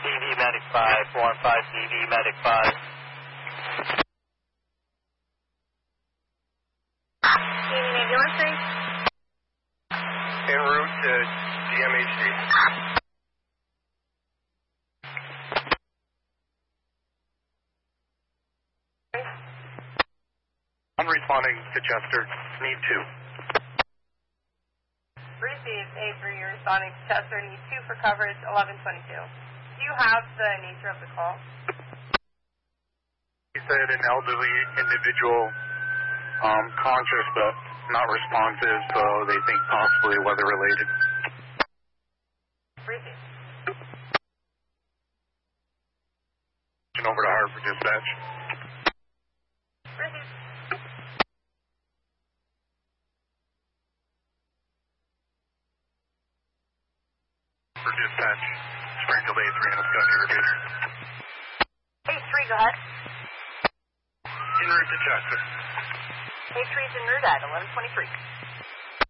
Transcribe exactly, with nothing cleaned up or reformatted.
D V Medic five, four one five D V Medic five. Needing ambulance, please? En route to G M H C. I'm responding to Chester. Need two. Received A three, you're responding to Chester. Need two for coverage, eleven twenty-two. Do you have the nature of the call? He said an elderly individual, um, conscious but not responsive, so they think possibly weather related. Received. Over to Hartford Dispatch. Received. For dispatch, Springfield A three and a Scott irrigator. A three, go ahead. En route to Chester. A three's en route at eleven twenty-three.